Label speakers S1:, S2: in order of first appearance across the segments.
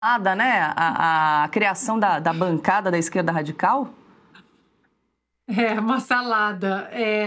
S1: Nada, né? A criação da bancada da esquerda radical?
S2: É uma salada.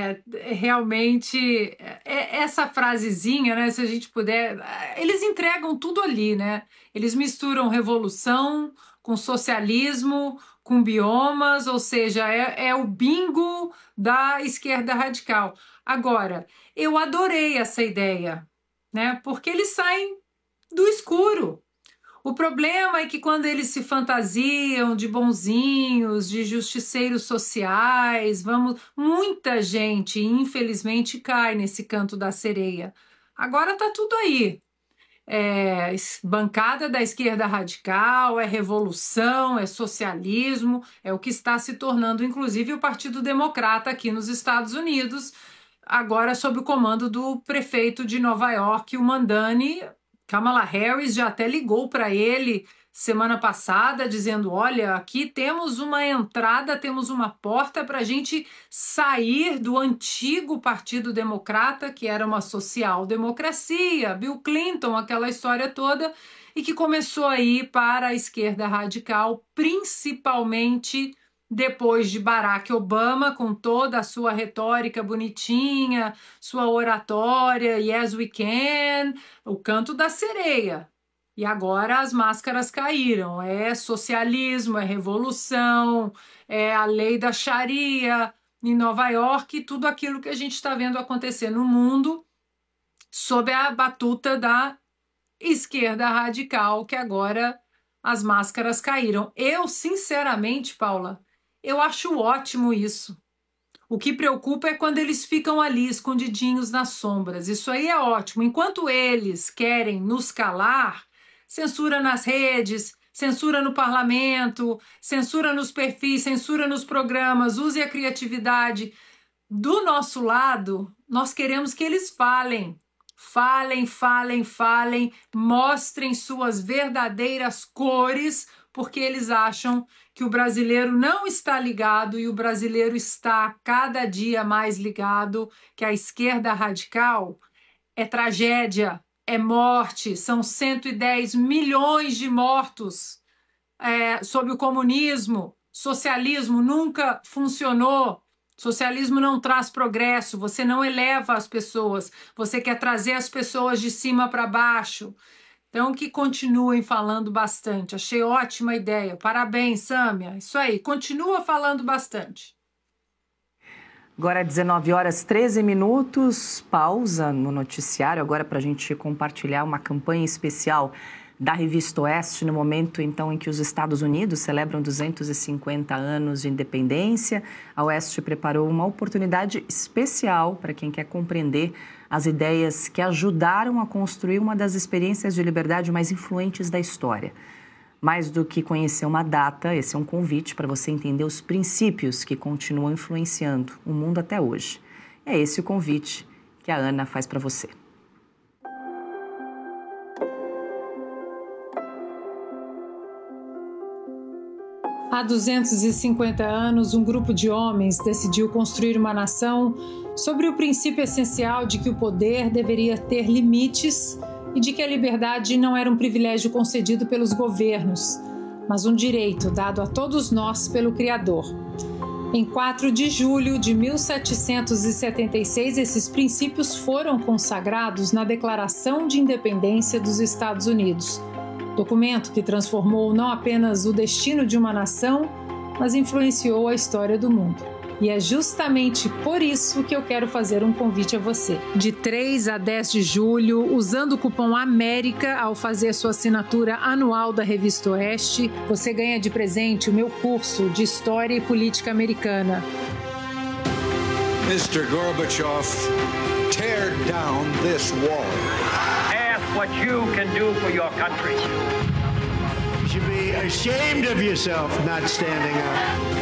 S2: Realmente, essa frasezinha, né? Se a gente puder, eles entregam tudo ali, né? Eles misturam revolução com socialismo, com biomas, ou seja, é o bingo da esquerda radical. Agora, eu adorei essa ideia, né? Porque eles saem do escuro. O problema é que quando eles se fantasiam de bonzinhos, de justiceiros sociais, muita gente, infelizmente, cai nesse canto da sereia. Agora tá tudo aí. Bancada da esquerda radical, é revolução, é socialismo, é o que está se tornando, inclusive, o Partido Democrata aqui nos Estados Unidos, agora sob o comando do prefeito de Nova York, o Mandani. Kamala Harris já até ligou para ele semana passada, dizendo: olha, aqui temos uma entrada, temos uma porta para a gente sair do antigo Partido Democrata, que era uma social-democracia, Bill Clinton, aquela história toda, e que começou a ir para a esquerda radical, principalmente depois de Barack Obama, com toda a sua retórica bonitinha, sua oratória, yes we can, o canto da sereia. E agora as máscaras caíram. É socialismo, é revolução, é a lei da Sharia em Nova York, tudo aquilo que a gente está vendo acontecer no mundo sob a batuta da esquerda radical, que agora as máscaras caíram. Eu, sinceramente, Paula, eu acho ótimo isso. O que preocupa é quando eles ficam ali escondidinhos nas sombras. Isso aí é ótimo. Enquanto eles querem nos calar, censura nas redes, censura no parlamento, censura nos perfis, censura nos programas, use a criatividade. Do nosso lado, nós queremos que eles falem. Falem, falem, falem, mostrem suas verdadeiras cores, porque eles acham que o brasileiro não está ligado e o brasileiro está cada dia mais ligado, que a esquerda radical é tragédia, é morte, são 110 milhões de mortos sob o comunismo. Socialismo nunca funcionou. Socialismo não traz progresso, você não eleva as pessoas, você quer trazer as pessoas de cima para baixo. Então, que continuem falando bastante. Achei ótima ideia. Parabéns, Sâmia. Isso aí, continua falando bastante.
S1: Agora 19 horas 13 minutos, pausa no noticiário agora para a gente compartilhar uma campanha especial da Revista Oeste, no momento então em que os Estados Unidos celebram 250 anos de independência. A Oeste preparou uma oportunidade especial para quem quer compreender as ideias que ajudaram a construir uma das experiências de liberdade mais influentes da história. Mais do que conhecer uma data, esse é um convite para você entender os princípios que continuam influenciando o mundo até hoje. É esse o convite que a Ana faz para você.
S2: Há 250 anos, um grupo de homens decidiu construir uma nação sobre o princípio essencial de que o poder deveria ter limites e de que a liberdade não era um privilégio concedido pelos governos, mas um direito dado a todos nós pelo Criador. Em 4 de julho de 1776, esses princípios foram consagrados na Declaração de Independência dos Estados Unidos, documento que transformou não apenas o destino de uma nação, mas influenciou a história do mundo. E é justamente por isso que eu quero fazer um convite a você. De 3 a 10 de julho, usando o cupom AMÉRICA ao fazer sua assinatura anual da Revista Oeste, você ganha de presente o meu curso de História e Política Americana.
S3: Mr. Gorbachev, tear down this wall.
S4: What you can do for your country.
S5: You should be ashamed of yourself not standing up.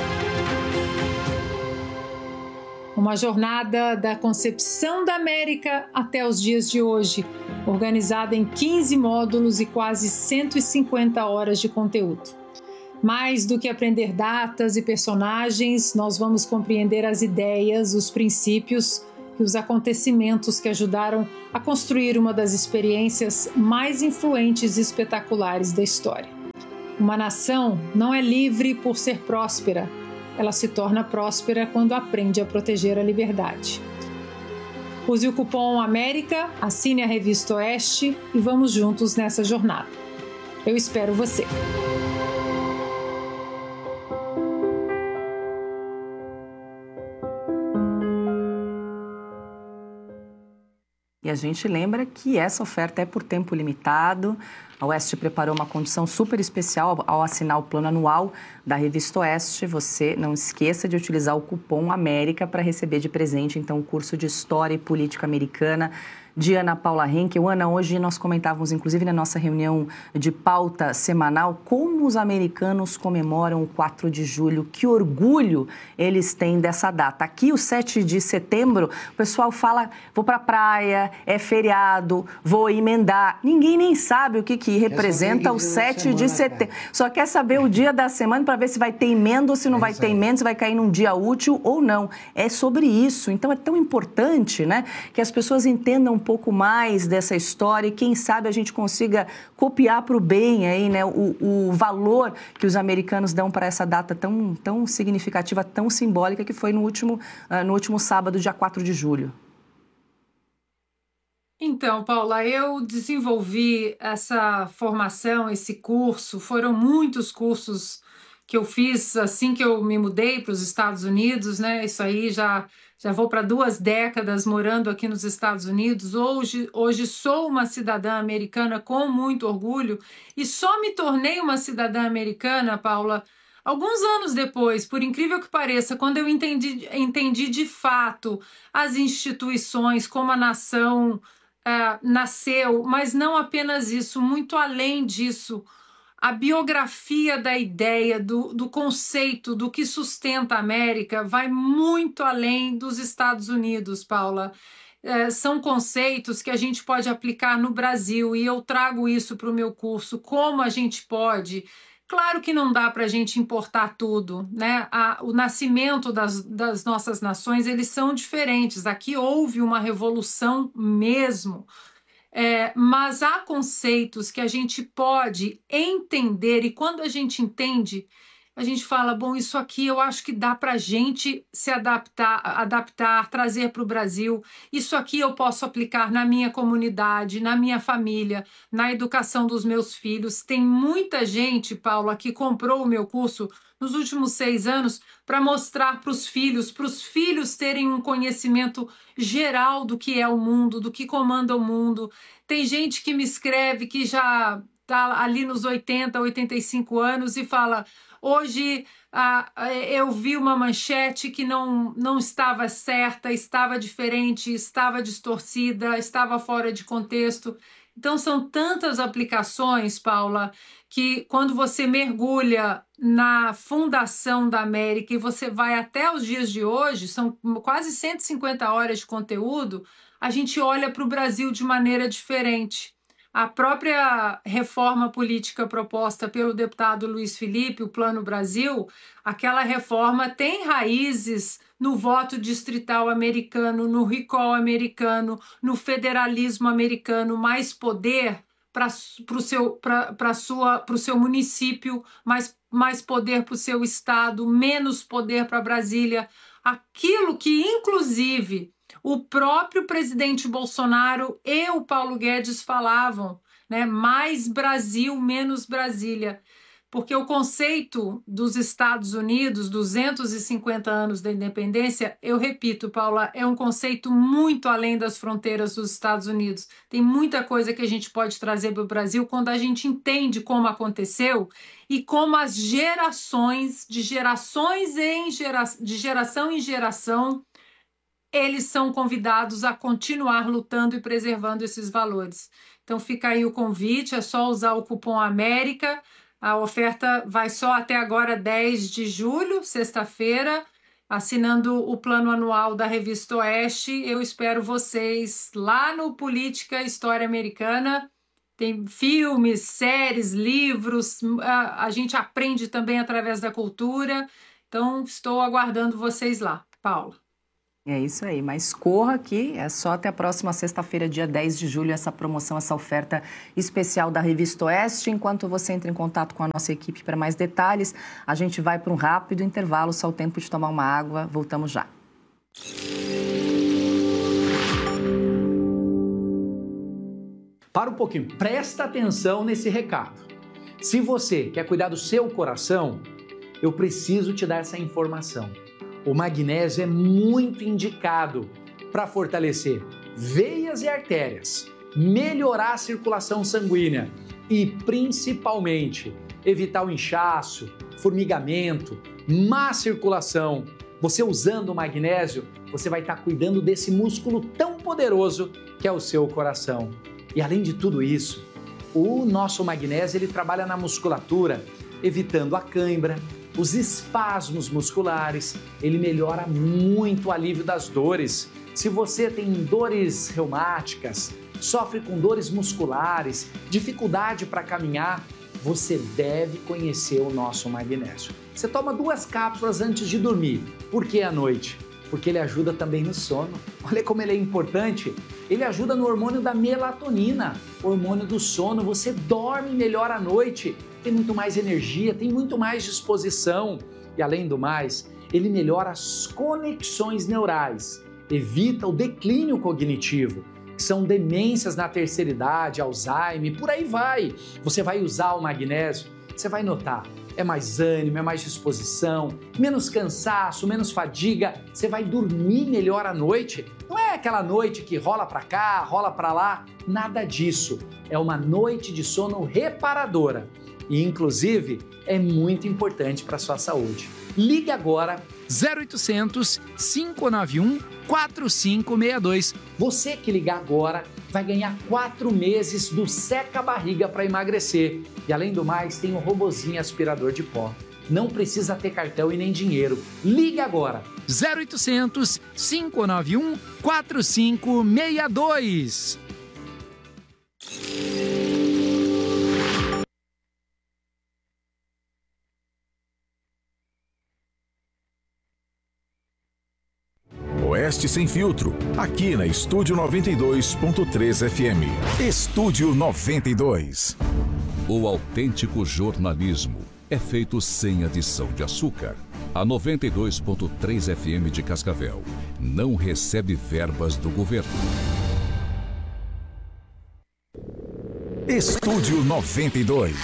S2: Uma jornada da concepção da América até os dias de hoje, organizada em 15 módulos e quase 150 horas de conteúdo. Mais do que aprender datas e personagens, nós vamos compreender as ideias, os princípios e os acontecimentos que ajudaram a construir uma das experiências mais influentes e espetaculares da história. Uma nação não é livre por ser próspera. Ela se torna próspera quando aprende a proteger a liberdade. Use o cupom AMERICA, assine a Revista Oeste e vamos juntos nessa jornada. Eu espero você!
S1: E a gente lembra que essa oferta é por tempo limitado. A Oeste preparou uma condição super especial ao assinar o plano anual da Revista Oeste. Você não esqueça de utilizar o cupom AMERICA para receber de presente, então, o curso de História e Política Americana de Ana Paula Henkel. Ana, hoje nós comentávamos, inclusive na nossa reunião de pauta semanal, como os americanos comemoram o 4 de julho, que orgulho eles têm dessa data. Aqui, o 7 de setembro, o pessoal fala, vou para a praia, é feriado, vou emendar. Ninguém nem sabe o que representa o 7 de setembro. Só quer saber o dia da semana para ver se vai ter emenda ou se não vai ter emenda, se vai cair num dia útil ou não. É sobre isso. Então, é tão importante, né, que as pessoas entendam um pouco mais dessa história e quem sabe a gente consiga copiar para o bem aí, né, o valor que os americanos dão para essa data tão significativa, tão simbólica que foi no último sábado, dia 4 de julho.
S2: Então, Paula, eu desenvolvi essa formação, esse curso, foram muitos cursos que eu fiz assim que eu me mudei para os Estados Unidos, né? Isso aí já vou para 2 décadas morando aqui nos Estados Unidos. Hoje sou uma cidadã americana com muito orgulho e só me tornei uma cidadã americana, Paula, alguns anos depois, por incrível que pareça, quando eu entendi de fato as instituições, como a nação nasceu, mas não apenas isso, muito além disso, a biografia da ideia, do conceito, do que sustenta a América, vai muito além dos Estados Unidos, Paula. São conceitos que a gente pode aplicar no Brasil e eu trago isso para o meu curso, como a gente pode. Claro que não dá para a gente importar tudo, né? O nascimento das nossas nações, eles são diferentes. Aqui houve uma revolução mesmo. Mas há conceitos que a gente pode entender e quando a gente entende, a gente fala, bom, isso aqui eu acho que dá para a gente se adaptar, trazer para o Brasil. Isso aqui eu posso aplicar na minha comunidade, na minha família, na educação dos meus filhos. Tem muita gente, Paula, que comprou o meu curso nos últimos 6 anos para mostrar para os filhos terem um conhecimento geral do que é o mundo, do que comanda o mundo. Tem gente que me escreve que já está ali nos 80, 85 anos e fala, hoje eu vi uma manchete que não estava certa, estava diferente, estava distorcida, estava fora de contexto. Então, são tantas aplicações, Paula, que quando você mergulha na fundação da América e você vai até os dias de hoje, são quase 150 horas de conteúdo, a gente olha para o Brasil de maneira diferente. A própria reforma política proposta pelo deputado Luiz Felipe, o Plano Brasil, aquela reforma tem raízes no voto distrital americano, no recall americano, no federalismo americano, mais poder para o seu município, mais poder para o seu estado, menos poder para Brasília. Aquilo que, inclusive, o próprio presidente Bolsonaro e o Paulo Guedes falavam, né? Mais Brasil, menos Brasília. Porque o conceito dos Estados Unidos, 250 anos da independência, eu repito, Paula, é um conceito muito além das fronteiras dos Estados Unidos. Tem muita coisa que a gente pode trazer para o Brasil quando a gente entende como aconteceu e como as gerações, de geração em geração, eles são convidados a continuar lutando e preservando esses valores. Então fica aí o convite, é só usar o cupom AMERICA. A oferta vai só até agora 10 de julho, sexta-feira, assinando o plano anual da Revista Oeste. Eu espero vocês lá no Política História Americana. Tem filmes, séries, livros, a gente aprende também através da cultura. Então, estou aguardando vocês lá. Paula.
S1: É isso aí, mas corra aqui, é só até a próxima sexta-feira, dia 10 de julho, essa promoção, essa oferta especial da Revista Oeste. Enquanto você entra em contato com a nossa equipe para mais detalhes, a gente vai para um rápido intervalo, só o tempo de tomar uma água, voltamos já.
S6: Para um pouquinho, presta atenção nesse recado. Se você quer cuidar do seu coração, eu preciso te dar essa informação. O magnésio é muito indicado para fortalecer veias e artérias, melhorar a circulação sanguínea e, principalmente, evitar o inchaço, formigamento, má circulação. Você usando o magnésio, você vai estar cuidando desse músculo tão poderoso que é o seu coração. E além de tudo isso, o nosso magnésio ele trabalha na musculatura, evitando a cãibra, os espasmos musculares, ele melhora muito o alívio das dores. Se você tem dores reumáticas, sofre com dores musculares, dificuldade para caminhar, você deve conhecer o nosso magnésio. Você toma 2 cápsulas antes de dormir. Por que à noite? Porque ele ajuda também no sono. Olha como ele é importante. Ele ajuda no hormônio da melatonina, hormônio do sono. Você dorme melhor à noite, tem muito mais energia, tem muito mais disposição. E além do mais, ele melhora as conexões neurais, evita o declínio cognitivo, que são demências na terceira idade, Alzheimer, por aí vai. Você vai usar o magnésio, você vai notar. É mais ânimo, é mais disposição, menos cansaço, menos fadiga, você vai dormir melhor à noite. Não é aquela noite que rola para cá, rola para lá, nada disso. É uma noite de sono reparadora e, inclusive, é muito importante para a sua saúde. Ligue agora 0800 591 4562. Você que ligar agora vai ganhar 4 meses do Seca Barriga para emagrecer. E além do mais, tem um robozinho aspirador de pó. Não precisa ter cartão e nem dinheiro. Ligue agora. 0800 591 4562.
S7: Oeste Sem Filtro, aqui na Estúdio 92.3 FM. Estúdio 92.
S8: O autêntico jornalismo é feito sem adição de açúcar. A 92.3 FM de Cascavel não recebe verbas do governo.
S7: Estúdio 92.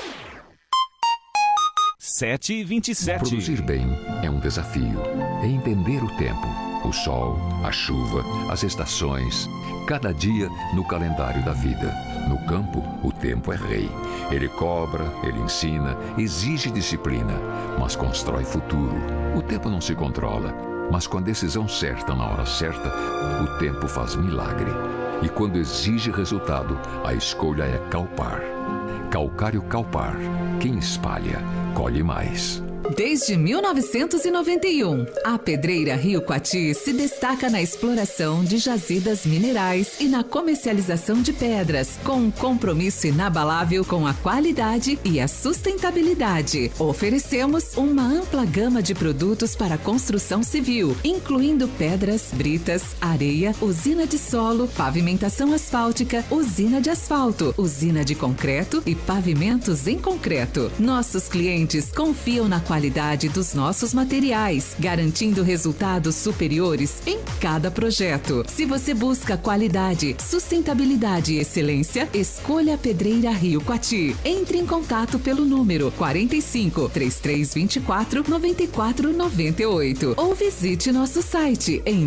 S9: 7h27.
S10: Produzir bem é um desafio. É entender o tempo, o sol, a chuva, as estações. Cada dia no calendário da vida. No campo, o tempo é rei. Ele cobra, ele ensina, exige disciplina, mas constrói futuro. O tempo não se controla, mas com a decisão certa na hora certa, o tempo faz milagre. E quando exige resultado, a escolha é Calpar. Calcário Calpar. Quem espalha, colhe mais.
S11: Desde 1991, a Pedreira Rio Coati se destaca na exploração de jazidas minerais e na comercialização de pedras, com um compromisso inabalável com a qualidade e a sustentabilidade. Oferecemos uma ampla gama de produtos para construção civil, incluindo pedras, britas, areia, usina de solo, pavimentação asfáltica, usina de asfalto, usina de concreto e pavimentos em concreto. Nossos clientes confiam na qualidade dos nossos materiais, garantindo resultados superiores em cada projeto. Se você busca qualidade, sustentabilidade e excelência, escolha a Pedreira Rio Coati. Entre em contato pelo número 45 3324 9498 ou visite nosso site em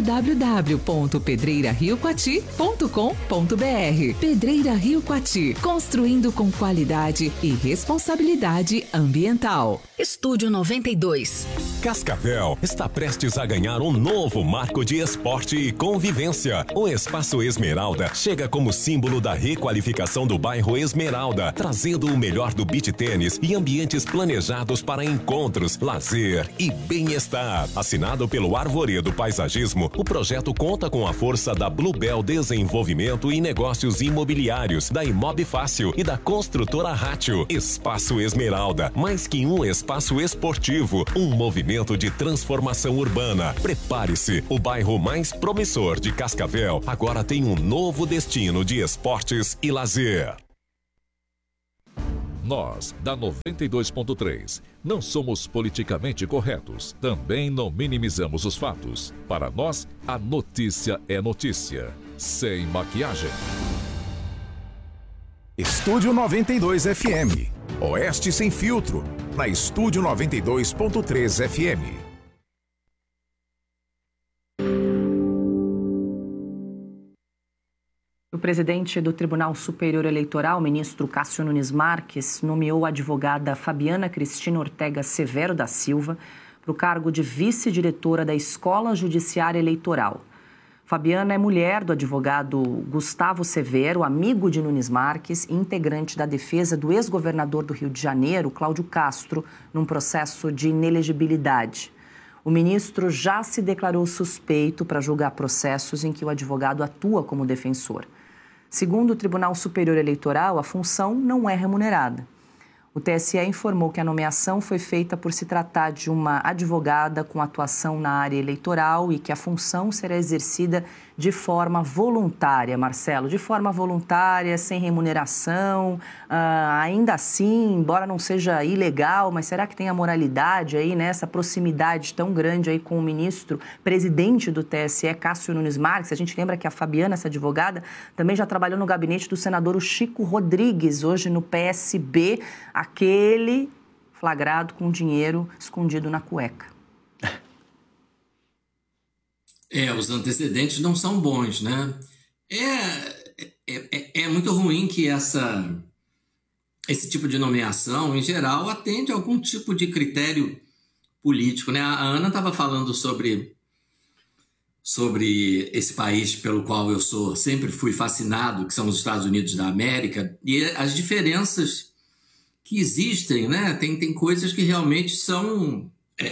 S11: www.pedreirariocoati.com.br. Pedreira Rio Coati, construindo com qualidade e responsabilidade ambiental.
S12: Estúdio 92.
S9: Cascavel está prestes a ganhar um novo marco de esporte e convivência. O Espaço Esmeralda chega como símbolo da requalificação do bairro Esmeralda, trazendo o melhor do beach tênis e ambientes planejados para encontros, lazer e bem-estar. Assinado pelo Arvoredo Paisagismo, o projeto conta com a força da Bluebell Desenvolvimento e Negócios Imobiliários, da Imob Fácil e da construtora Rátio. Espaço Esmeralda, mais que um espaço Espaço Esportivo, um movimento de transformação urbana. Prepare-se, o bairro mais promissor de Cascavel agora tem um novo destino de esportes e lazer.
S8: Nós, da 92.3, não somos politicamente corretos. Também não minimizamos os fatos. Para nós, a notícia é notícia. Sem maquiagem.
S7: Estúdio 92 FM. Oeste Sem Filtro. Na Estúdio 92.3 FM.
S1: O presidente do Tribunal Superior Eleitoral, ministro Cássio Nunes Marques, nomeou a advogada Fabiana Cristina Ortega Severo da Silva para o cargo de vice-diretora da Escola Judiciária Eleitoral. Fabiana é mulher do advogado Gustavo Severo, amigo de Nunes Marques e integrante da defesa do ex-governador do Rio de Janeiro, Cláudio Castro, num processo de inelegibilidade. O ministro já se declarou suspeito para julgar processos em que o advogado atua como defensor. Segundo o Tribunal Superior Eleitoral, a função não é remunerada. O TSE informou que a nomeação foi feita por se tratar de uma advogada com atuação na área eleitoral e que a função será exercida de forma voluntária, Marcelo, de forma voluntária, sem remuneração, ainda assim, embora não seja ilegal, mas será que tem a moralidade aí, né, essa proximidade tão grande aí com o ministro, presidente do TSE, Cássio Nunes Marques? A gente lembra que a Fabiana, essa advogada, também já trabalhou no gabinete do senador Chico Rodrigues, hoje no PSB, aquele flagrado com dinheiro escondido na cueca.
S13: Os antecedentes não são bons, né? É muito ruim que esse tipo de nomeação, em geral, atende a algum tipo de critério político, né? A Ana estava falando sobre esse país pelo qual eu sempre fui fascinado, que são os Estados Unidos da América, e as diferenças que existem, né? Tem coisas que realmente são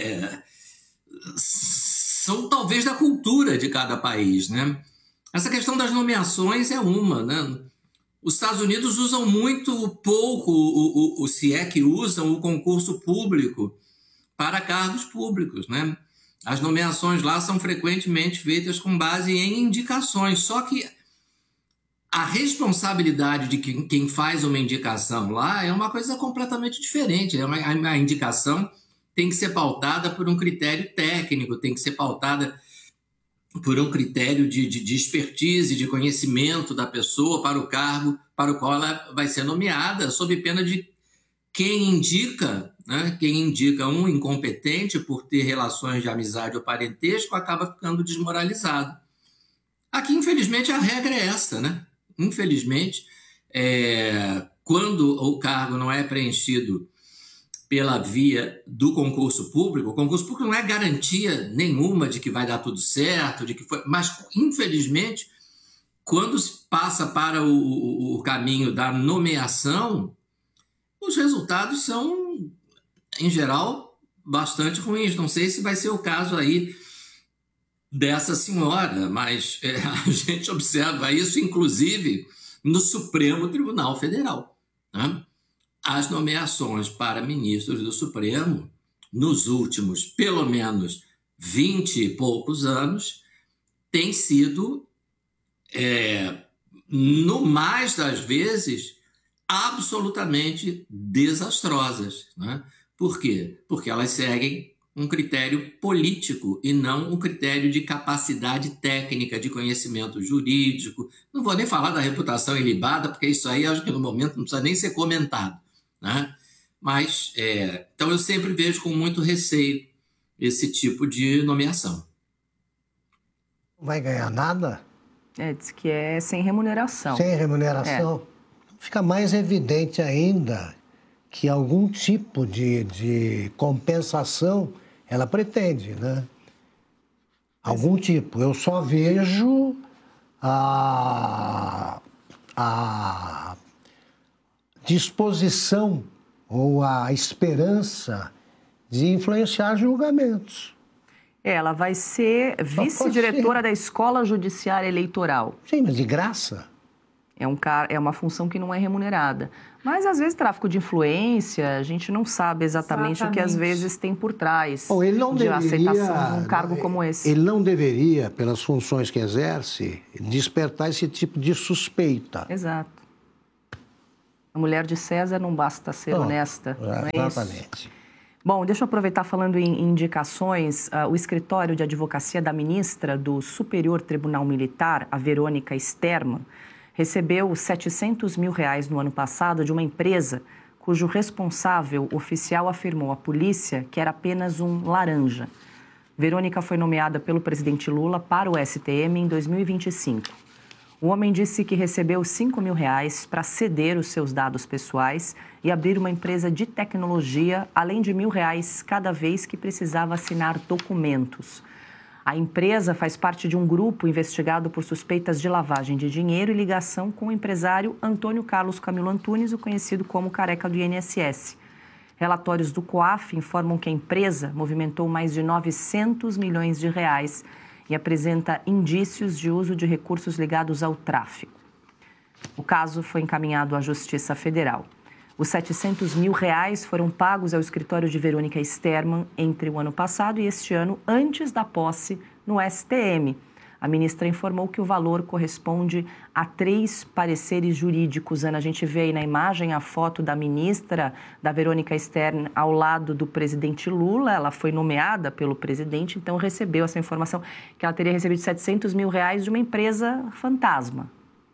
S13: talvez da cultura de cada país, né? Essa questão das nomeações é uma, né? Os Estados Unidos usam muito pouco, se é que usam, o concurso público para cargos públicos, né? As nomeações lá são frequentemente feitas com base em indicações, só que a responsabilidade de quem faz uma indicação lá é uma coisa completamente diferente. A indicação tem que ser pautada por um critério técnico, tem que ser pautada por um critério de expertise, de conhecimento da pessoa para o cargo para o qual ela vai ser nomeada, sob pena de quem indica, né? Quem indica um incompetente por ter relações de amizade ou parentesco acaba ficando desmoralizado. Aqui, infelizmente, a regra é essa, né? Infelizmente, quando o cargo não é preenchido pela via do concurso público, o concurso público não é garantia nenhuma de que vai dar tudo certo, mas, infelizmente, quando se passa para o caminho da nomeação, os resultados são, em geral, bastante ruins. Não sei se vai ser o caso aí dessa senhora, mas a gente observa isso, inclusive, no Supremo Tribunal Federal, né? As nomeações para ministros do Supremo, nos últimos, pelo menos, 20 e poucos anos, têm sido, no mais das vezes, absolutamente desastrosas, né? Por quê? Porque elas seguem um critério político e não um critério de capacidade técnica, de conhecimento jurídico. Não vou nem falar da reputação ilibada, porque isso aí acho que no momento não precisa nem ser comentado, né? Mas, então eu sempre vejo com muito receio esse tipo de nomeação.
S5: Não vai ganhar nada?
S1: Diz que é sem remuneração.
S5: Sem remuneração? Fica mais evidente ainda que algum tipo de compensação ela pretende, né? Algum tipo. Eu só vejo a disposição ou a esperança de influenciar julgamentos.
S1: Ela vai ser vice-diretora da Escola Judiciária Eleitoral.
S5: Sim, mas de graça.
S1: É uma função que não é remunerada. Mas, às vezes, tráfico de influência, a gente não sabe exatamente o que, às vezes, tem por trás de aceitação de um cargo como esse.
S5: Ele não deveria, pelas funções que exerce, despertar esse tipo de suspeita.
S1: Exato. A mulher de César não basta ser honesta, não é
S5: exatamente.
S1: Isso? Bom, deixa eu aproveitar falando em indicações. O escritório de advocacia da ministra do Superior Tribunal Militar, a Verônica Sterman, recebeu R$700 mil no ano passado de uma empresa cujo responsável oficial afirmou à polícia que era apenas um laranja. Verônica foi nomeada pelo presidente Lula para o STM em 2025. O homem disse que recebeu R$5 mil para ceder os seus dados pessoais e abrir uma empresa de tecnologia, além de R$1.000 cada vez que precisava assinar documentos. A empresa faz parte de um grupo investigado por suspeitas de lavagem de dinheiro e ligação com o empresário Antônio Carlos Camilo Antunes, o conhecido como Careca do INSS. Relatórios do COAF informam que a empresa movimentou mais de R$900 milhões e apresenta indícios de uso de recursos ligados ao tráfico. O caso foi encaminhado à Justiça Federal. Os R$700 mil foram pagos ao escritório de Verônica Sterman entre o ano passado e este ano, antes da posse no STM. A ministra informou que o valor corresponde a 3 pareceres jurídicos. Ana, a gente vê aí na imagem a foto da ministra, da Verônica Sterman, ao lado do presidente Lula. Ela foi nomeada pelo presidente, então recebeu essa informação que ela teria recebido R$700 mil de uma empresa fantasma.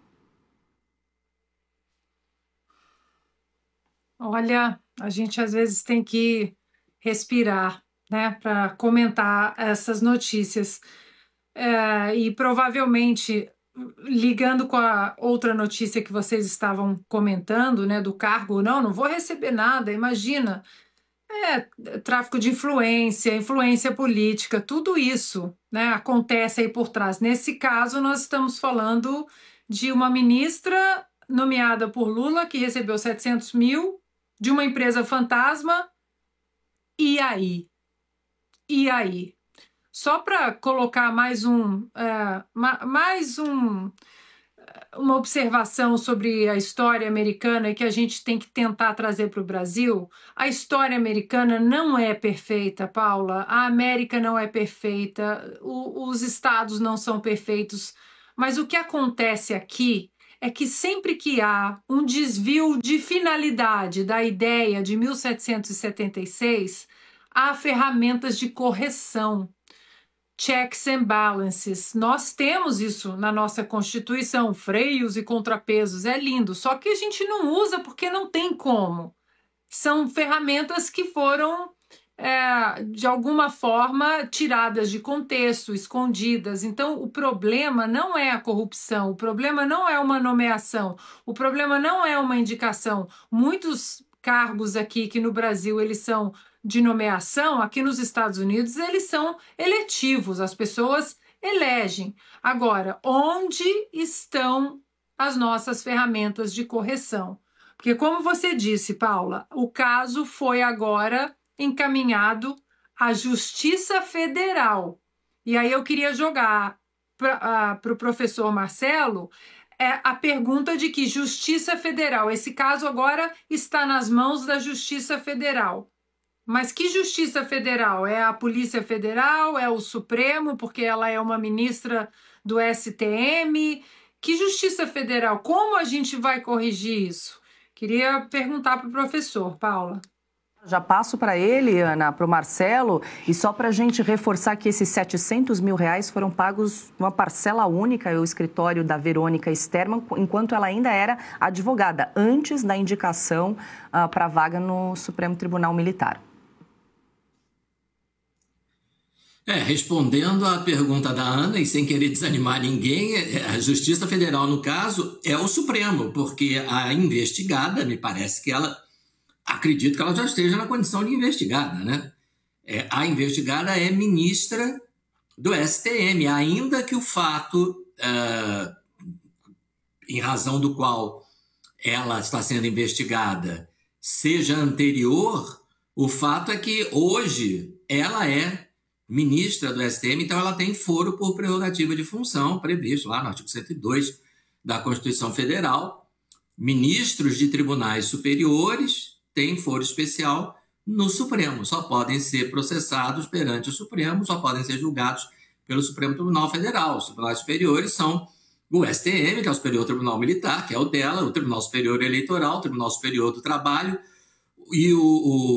S2: Olha, a gente às vezes tem que respirar, né, para comentar essas notícias. E provavelmente, ligando com a outra notícia que vocês estavam comentando, né, do cargo, não vou receber nada, imagina. Tráfico de influência política, tudo isso, né, acontece aí por trás. Nesse caso, nós estamos falando de uma ministra nomeada por Lula, que recebeu R$700 mil de uma empresa fantasma. E aí? Só para colocar uma observação sobre a história americana e que a gente tem que tentar trazer para o Brasil. A história americana não é perfeita, Paula. A América não é perfeita. Os estados não são perfeitos. Mas o que acontece aqui é que sempre que há um desvio de finalidade da ideia de 1776, há ferramentas de correção. Checks and balances. Nós temos isso na nossa Constituição, freios e contrapesos, é lindo, só que a gente não usa porque não tem como. São ferramentas que foram, de alguma forma, tiradas de contexto, escondidas. Então, o problema não é a corrupção, o problema não é uma nomeação, o problema não é uma indicação. Muitos cargos aqui que no Brasil eles são de nomeação, aqui nos Estados Unidos, eles são eletivos, as pessoas elegem. Agora, onde estão as nossas ferramentas de correção? Porque, como você disse, Paula, o caso foi agora encaminhado à Justiça Federal. E aí eu queria jogar para o professor Marcelo a pergunta de que Justiça Federal, esse caso agora está nas mãos da Justiça Federal. Mas que Justiça Federal? É a Polícia Federal? É o Supremo, porque ela é uma ministra do STM? Que Justiça Federal? Como a gente vai corrigir isso? Queria perguntar para o professor, Paula.
S1: Já passo para ele, Ana, para o Marcelo, e só para a gente reforçar que esses R$700 mil foram pagos numa parcela única ao escritório da Verônica Sterman, enquanto ela ainda era advogada, antes da indicação para a vaga no Supremo Tribunal Militar.
S13: Respondendo à pergunta da Ana, e sem querer desanimar ninguém, a Justiça Federal, no caso, é o Supremo, porque a investigada, me parece que acredito que ela já esteja na condição de investigada, né? A investigada é ministra do STM, ainda que o fato, em razão do qual ela está sendo investigada, seja anterior, o fato é que hoje ela é ministra do STM, então ela tem foro por prerrogativa de função, previsto lá no artigo 102 da Constituição Federal. ministros de tribunais superiores têm foro especial no Supremo. Só podem ser processados perante o Supremo, só podem ser julgados pelo Supremo Tribunal Federal. Os tribunais superiores são o STM, que é o Superior Tribunal Militar, que é o dela, o Tribunal Superior Eleitoral, o Tribunal Superior do Trabalho, e o